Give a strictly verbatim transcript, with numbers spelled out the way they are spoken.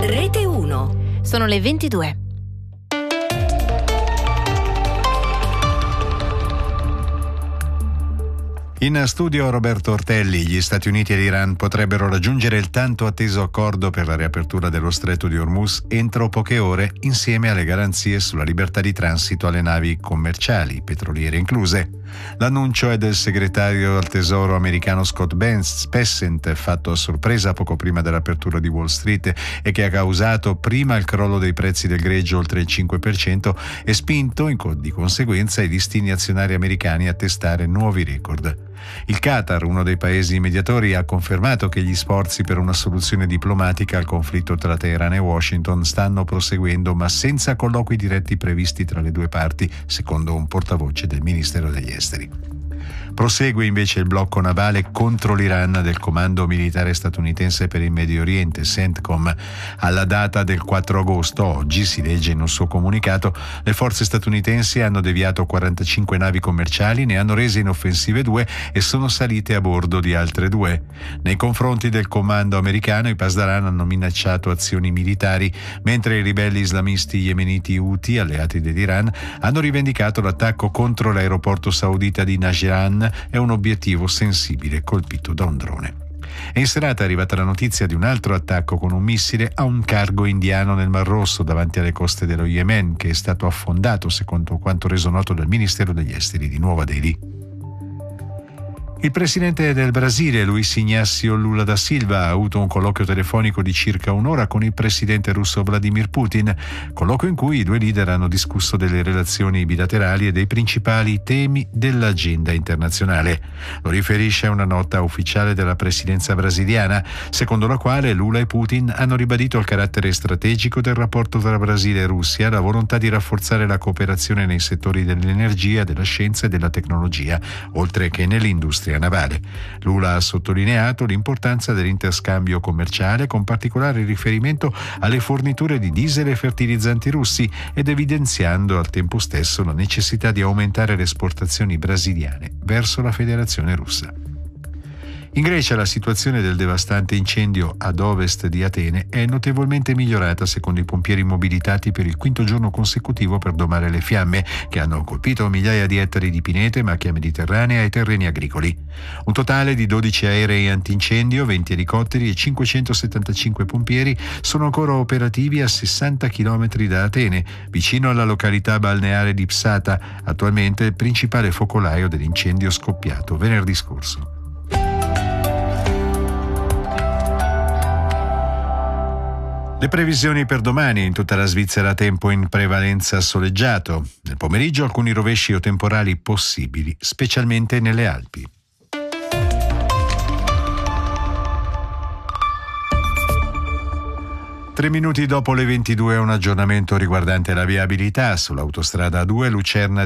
Rete uno. Sono le ventidue. In studio Roberto Ortelli. Gli Stati Uniti e l'Iran potrebbero raggiungere il tanto atteso accordo per la riapertura dello stretto di Hormuz entro poche ore, insieme alle garanzie sulla libertà di transito alle navi commerciali, petroliere incluse. L'annuncio è del segretario al tesoro americano Scott Bessent, fatto a sorpresa poco prima dell'apertura di Wall Street e che ha causato prima il crollo dei prezzi del greggio oltre il cinque per cento e spinto in co- di conseguenza i listini azionari americani a testare nuovi record. Il Qatar, uno dei paesi mediatori, ha confermato che gli sforzi per una soluzione diplomatica al conflitto tra Teheran e Washington stanno proseguendo, ma senza colloqui diretti previsti tra le due parti, secondo un portavoce del Ministero degli Esteri. Prosegue invece il blocco navale contro l'Iran del Comando Militare Statunitense per il Medio Oriente, CENTCOM. Alla data del quattro agosto, oggi, si legge in un suo comunicato, le forze statunitensi hanno deviato quarantacinque navi commerciali, ne hanno rese inoffensive due e sono salite a bordo di altre due. Nei confronti del comando americano, i Pasdaran hanno minacciato azioni militari, mentre i ribelli islamisti yemeniti Houthi, alleati dell'Iran, hanno rivendicato l'attacco contro l'aeroporto saudita di Najran e un obiettivo sensibile colpito da un drone. E in serata è arrivata la notizia di un altro attacco con un missile a un cargo indiano nel Mar Rosso davanti alle coste dello Yemen, che è stato affondato, secondo quanto reso noto dal Ministero degli Esteri di Nuova Delhi. Il presidente del Brasile, Luiz Inácio Lula da Silva, ha avuto un colloquio telefonico di circa un'ora con il presidente russo Vladimir Putin, colloquio in cui i due leader hanno discusso delle relazioni bilaterali e dei principali temi dell'agenda internazionale. Lo riferisce una nota ufficiale della presidenza brasiliana, secondo la quale Lula e Putin hanno ribadito il carattere strategico del rapporto tra Brasile e Russia, la volontà di rafforzare la cooperazione nei settori dell'energia, della scienza e della tecnologia, oltre che nell'industria navale. Lula ha sottolineato l'importanza dell'interscambio commerciale, con particolare riferimento alle forniture di diesel e fertilizzanti russi, ed evidenziando al tempo stesso la necessità di aumentare le esportazioni brasiliane verso la Federazione Russa. In Grecia la situazione del devastante incendio ad ovest di Atene è notevolmente migliorata, secondo i pompieri mobilitati per il quinto giorno consecutivo per domare le fiamme, che hanno colpito migliaia di ettari di pinete, macchia mediterranea e terreni agricoli. Un totale di dodici aerei antincendio, venti elicotteri e cinquecentosettantacinque pompieri sono ancora operativi a sessanta chilometri da Atene, vicino alla località balneare di Psata, attualmente il principale focolaio dell'incendio scoppiato venerdì scorso. Le previsioni per domani: in tutta la Svizzera tempo in prevalenza soleggiato. Nel pomeriggio alcuni rovesci o temporali possibili, specialmente nelle Alpi. Tre minuti dopo le ventidue un aggiornamento riguardante la viabilità sull'autostrada A due Lucerna